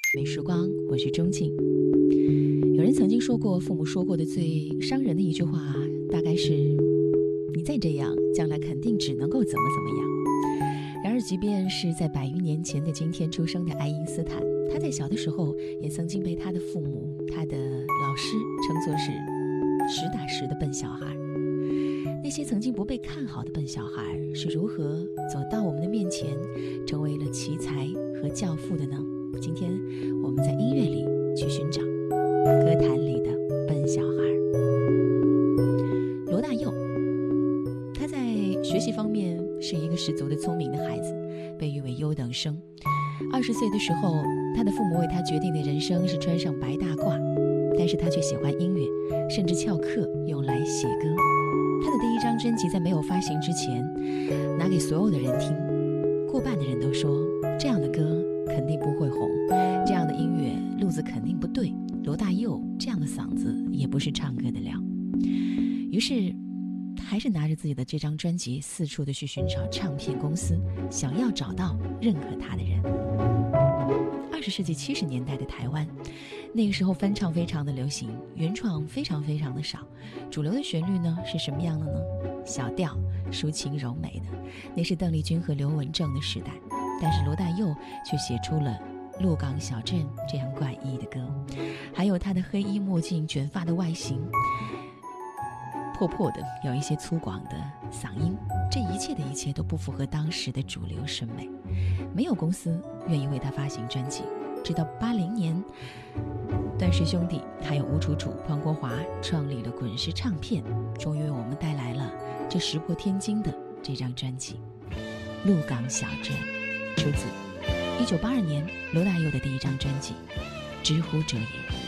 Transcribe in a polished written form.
美时光，我是钟静。有人曾经说过，父母说过的最伤人的一句话，大概是你再这样，将来肯定只能够怎么样。然而即便是在100余年前的今天出生的爱因斯坦，他在小的时候也曾经被他的父母、他的老师称作是实打实的笨小孩。那些曾经不被看好的笨小孩是如何走到我们的面前，成为了奇才和教父的呢？今天我们在音乐里去寻找歌坛里的笨小孩。罗大佑，他在学习方面是一个十足的聪明的孩子，被誉为优等生。20岁的时候，他的父母为他决定的人生是穿上白大褂，但是他却喜欢音乐，甚至翘课用来写歌。他的第一张专辑在没有发行之前，拿给所有的人听，过半的人都说这样的歌肯定不会红，这样的音乐路子肯定不对，罗大佑这样的嗓子也不是唱歌的料。于是他还是拿着自己的这张专辑四处的去寻找唱片公司，想要找到认可他的人。20世纪70年代的台湾，那个时候翻唱非常的流行，原创非常非常的少，主流的旋律呢是什么样的呢？小调，抒情柔美的，那是邓丽君和刘文正的时代。但是罗大佑却写出了《鹿港小镇》这样怪异的歌，还有他的黑衣墨镜、卷发的外形，破破的，有一些粗犷的嗓音，这一切的一切都不符合当时的主流审美。没有公司愿意为他发行专辑，直到80年，段氏兄弟还有吴楚楚、潘国华创立了滚石唱片，终于为我们带来了这石破天惊的这张专辑《鹿港小镇》，出自1982年罗大佑的第一张专辑《直呼者也》。